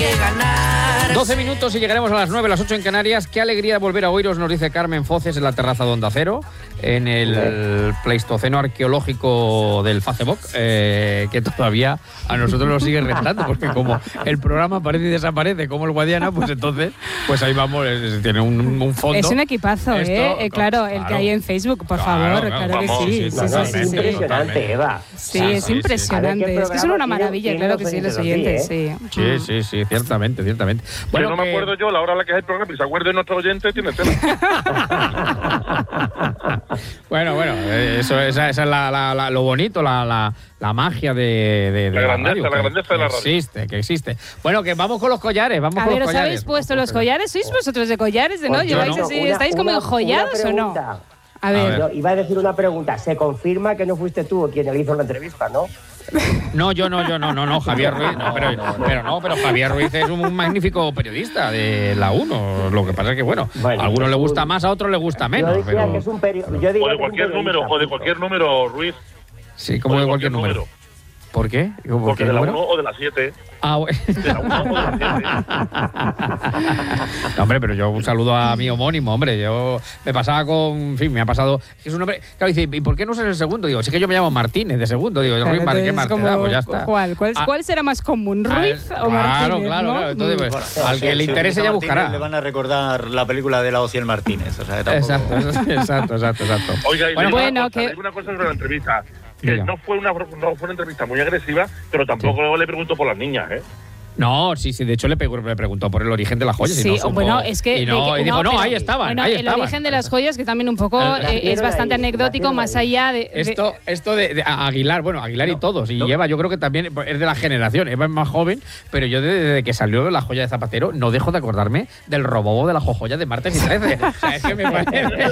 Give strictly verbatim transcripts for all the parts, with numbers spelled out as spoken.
que ganar. doce minutos y llegaremos a las nueve, las ocho en Canarias. Qué alegría volver a oíros, nos dice Carmen Foces en la terraza de Onda Cero, en el Pleistoceno arqueológico del Facebook, eh, que todavía a nosotros nos sigue restando, porque como el programa aparece y desaparece como el Guadiana, pues entonces, pues ahí vamos, es, tiene un, un fondo. Es un equipazo, Esto, ¿eh? eh claro, claro, el que hay en Facebook, por claro, favor, claro, claro, vamos, que sí. sí, Sí, sí, sí, totalmente, sí, sí. Impresionante, Eva. Sí, Sí, es sí, impresionante. sí. Es que son una Tiene- maravilla, tiene claro los que sí, los oyentes así, oyentes, sí. Sí, sí, sí, ciertamente, ciertamente. Bueno, Bueno, no me que- acuerdo yo la hora a la que es el programa, y se acuerde nuestro oyente, tiene tela. Bueno, bueno, eh, eso, esa, esa es la, la, la- lo bonito, la, la, la magia de, de, de La grandeza, radio, la que- grandeza de la que radio. existe, que existe. Bueno, que vamos con los collares, vamos A con ver, los ¿os collares. habéis puesto los collares? ¿Sois vosotros de collares? ¿No? Pues yo ¿Lleváis no. así? Una- ¿Estáis como una- enjollados una o no? pregunta. A ver. Yo iba a decir una pregunta. Se confirma que no fuiste tú quien le hizo la entrevista, ¿no? No, yo no, yo no, no, no, Javier Ruiz, no, pero, pero no, pero Javier Ruiz es un magnífico periodista de la uno. Lo que pasa es que, bueno, Bueno, a algunos le pues, gusta más, a otros le gusta menos. Yo diría Pero que es un periodista. Yo diría O que de es un cualquier número, periodista, o de punto. cualquier número, Ruiz. sí, como de cualquier número. ¿Por qué? ¿Por Porque qué de la número? uno o de la siete. Ah, bueno. De la uno o de la siete. No, hombre, pero yo un saludo a mi homónimo, hombre. Yo me pasaba con. En fin, me ha pasado. Es que es un hombre. Claro, dice, ¿y por qué no ser el segundo? Digo, sí que yo me llamo Martínez de segundo. Digo, Claro, Ruiz Mar- ¿qué entonces, más te como, da? Pues ya está. ¿Cuál? ¿Cuál, Ah, cuál será más común, ah, Ruiz o Martínez? Claro, claro, ¿no? claro. Entonces, pues, Bueno, al si- que le si interese utiliza ya Martínez, buscará. Le van a recordar la película de la Ociel Martínez. O sea, que tampoco... Exacto, exacto, exacto, exacto. Oiga, y Bueno, le digo bueno, una cosa, que- le digo una cosa sobre la entrevista. Que Diga. no fue, una, no fue una entrevista muy agresiva, pero tampoco le pregunto por las niñas, ¿eh? No, sí, sí, de hecho le, pe- le preguntó por el origen de las joyas. y Sí, no supo- bueno, es que... Y, no, de que- y dijo, no, pero- ahí estaban, bueno, ahí el estaban. origen de las joyas, que también un poco El- eh, es nacieron bastante ahí, anecdótico, nacieron más ahí. allá de... de- Esto, esto de, de Aguilar, bueno, Aguilar y todos, y no. Eva yo creo que también es de la generación, Eva es más joven, pero yo desde, desde que salió la joya de Zapatero no dejo de acordarme del robobo de la jojoya de martes y trece. O sea, es que me parece...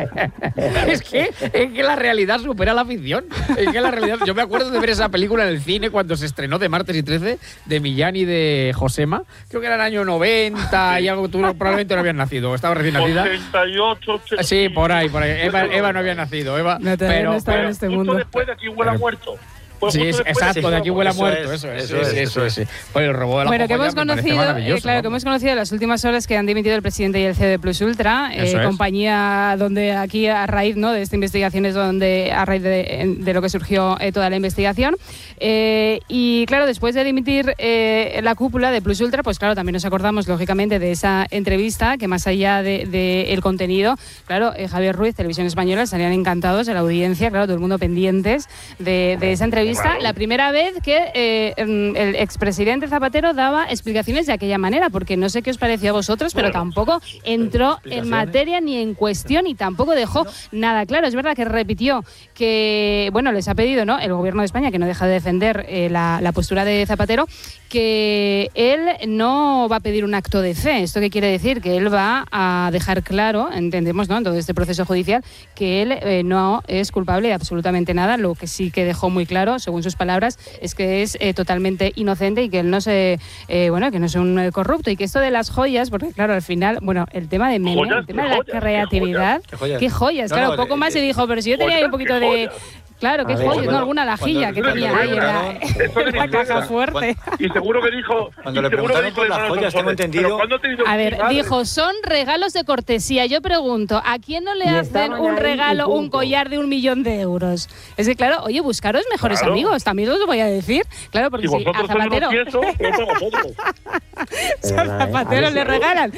es, que, es que la realidad supera la ficción. Es que la realidad... Yo me acuerdo de ver esa película en el cine cuando se estrenó de martes y trece, de Millán y de Josema, creo que era el año noventa y algo, tú probablemente no habías nacido, estaba recién nacida. ochenta y ocho, ochenta. Sí, por ahí, por ahí. Eva, Eva no había nacido, Eva. No, todavía pero, no estaba en pero- este Justo mundo. después de aquí huele a muerto. Pues Sí, justo es- después exacto, de aquí huele a Eso muerto, es, eso es, eso sí, es, sí, eso sí, sí. Oye, el robo de la Bueno, que jojoya hemos me parece conocido, eh, maravilloso, claro, ¿no? que hemos conocido en las últimas horas que han dimitido el presidente y el C E O de Plus Ultra, eh, Eso es. compañía donde aquí a raíz, ¿no?, de esta investigación es donde a raíz de, de lo que surgió eh, toda la investigación. Eh, y claro, después de dimitir eh, la cúpula de Plus Ultra, pues claro, también nos acordamos lógicamente de esa entrevista que más allá del de, el contenido, claro, eh, Javier Ruiz, Televisión Española, estarían encantados de la audiencia, claro, todo el mundo pendientes de, de esa entrevista. La primera vez que eh, el expresidente Zapatero daba explicaciones de aquella manera, porque no sé qué os pareció a vosotros, pero tampoco entró en materia ni en cuestión y tampoco dejó nada claro. Es verdad que repitió que, bueno, les ha pedido, ¿no?, el gobierno de España, que no deja de defender eh, la, la postura de Zapatero, que él no va a pedir un acto de fe. ¿Esto qué quiere decir? Que él va a dejar claro, entendemos, ¿no?, en todo este proceso judicial, que él eh, no es culpable de absolutamente nada. Lo que sí que dejó muy claro, según sus palabras, es que es eh, totalmente inocente y que él no se, eh, bueno, que no es un eh, corrupto, y que esto de las joyas, porque claro, al final, bueno, el tema de meme, Joyas, el tema qué de la joyas, qué creatividad, ¿Qué joyas? qué joyas, No, claro, no, poco de- más se de- dijo, pero si yo tenía ahí un Joyas, poquito qué de... joyas. Claro, qué A ver, joyas, no, cuando- alguna lajilla que cuando- tenía cuando ahí en la, le Eso de en la mi caja suegra. fuerte. Y seguro que dijo. Cuando y le seguro que preguntaron dijo por las Iván joyas, tengo González, entendido- ¿pero cuándo te dijo A mi ver, madre? dijo, son regalos de cortesía. Yo pregunto, ¿a quién no le Y hacen estaban un ahí y regalo, un punto. collar de un millón de euros? Es que, claro, oye, buscaros mejores Claro. amigos, también os lo voy a decir. Claro, porque Y si a vosotros sois Zapatero, unos tiesos, pero para vosotros. si a Zapatero le regalan